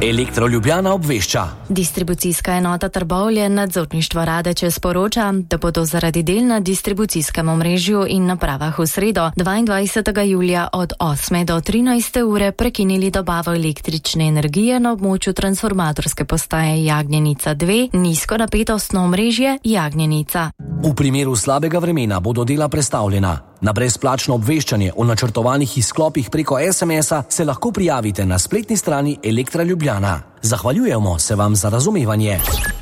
Elektro Ljubljana obvešča. Distribucijska enota Trbovlje nadzorništvo Radeče sporoča, da bodo zaradi del na distribucijskem omrežju in napravah v sredo 22. julija od 8. do 13. ure prekinili dobavo električne energije na območju transformatorske postaje Jagnjenica 2, nizkonapetostno omrežje Jagnjenica. V primeru slabega vremena bodo dela prestavljena. Na brezplačno obveščanje o načrtovanih izklopih preko SMS-a se lahko prijavite na spletni strani Elektra Ljubljana. Zahvaljujemo se vam za razumevanje.